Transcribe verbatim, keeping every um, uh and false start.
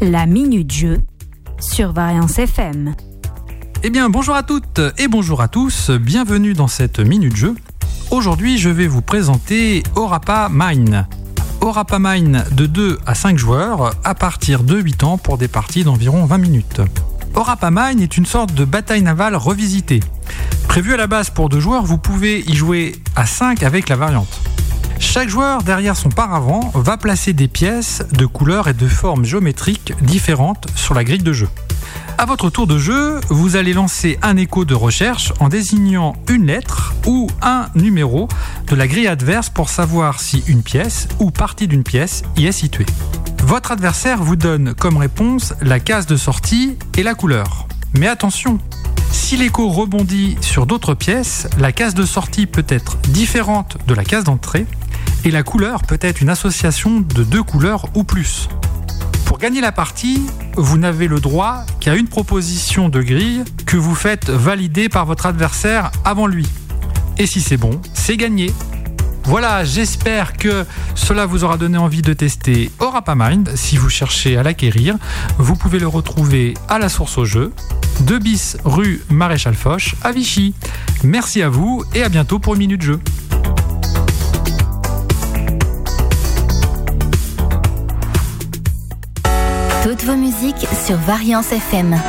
La Minute Jeu sur Variance F M. Eh bien, bonjour à toutes et bonjour à tous, bienvenue dans cette Minute Jeu. Aujourd'hui, je vais vous présenter Orapa Mine. Orapa Mine de deux à cinq joueurs à partir de huit ans pour des parties d'environ vingt minutes. Orapa Mine est une sorte de bataille navale revisitée. Prévu à la base pour deux joueurs, vous pouvez y jouer à cinq avec la variante. Chaque joueur, derrière son paravent, va placer des pièces de couleurs et de formes géométriques différentes sur la grille de jeu. À votre tour de jeu, vous allez lancer un écho de recherche en désignant une lettre ou un numéro de la grille adverse pour savoir si une pièce ou partie d'une pièce y est située. Votre adversaire vous donne comme réponse la case de sortie et la couleur. Mais attention, si l'écho rebondit sur d'autres pièces, la case de sortie peut être différente de la case d'entrée et la couleur peut être une association de deux couleurs ou plus. Pour gagner la partie, vous n'avez le droit qu'à une proposition de grille que vous faites valider par votre adversaire avant lui. Et si c'est bon, c'est gagné. Voilà, j'espère que cela vous aura donné envie de tester Orapa Mine. Si vous cherchez à l'acquérir, vous pouvez le retrouver à la source au jeu, deux bis rue Maréchal Foch à Vichy. Merci à vous et à bientôt pour une Minute Jeu. Toutes vos musiques sur Variance F M.